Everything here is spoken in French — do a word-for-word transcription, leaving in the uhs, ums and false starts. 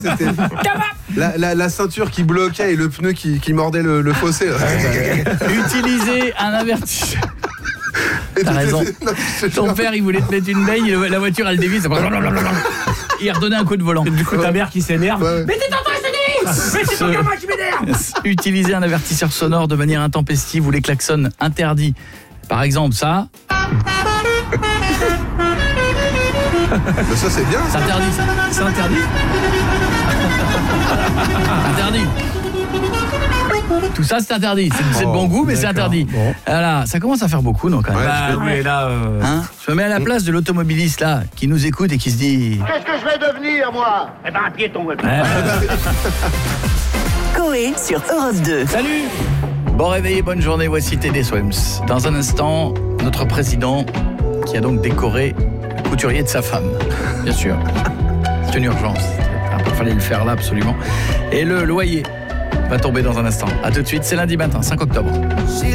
C'était la, la, la ceinture qui bloquait et le pneu qui, qui mordait le, le fossé. Utiliser un avertisseur. T'as raison. Ton père, il voulait te mettre une baigne, la voiture, elle dévisse. Il redonnait un coup de volant. Du coup, ta mère qui s'énerve. Ouais. Mais t'es en train de se Mais c'est ton gamin qui m'énerve. Utiliser un avertisseur sonore de manière intempestive ou les klaxons interdits. Par exemple, ça. Mais ça, c'est bien. C'est interdit, ça. C'est interdit. Interdit. Tout ça, c'est interdit. C'est, c'est de bon goût, mais c'est interdit. Bon. Voilà, ça commence à faire beaucoup, non, quand même. Ouais, Bah, je- mais là. Euh... Hein, je me mets à la place de l'automobiliste, là, qui nous écoute et qui se dit... Qu'est-ce que je vais devenir, moi? Eh ben, un piéton. Ouais. Coé sur Europe deux. Salut. Bon réveil, bonne journée, voici Teddy Swims. Dans un instant, notre président qui a donc décoré le couturier de sa femme. Bien sûr. C'est une urgence. Il fallait le faire là, absolument. Et le loyer va tomber dans un instant. A tout de suite, c'est lundi matin, cinq octobre.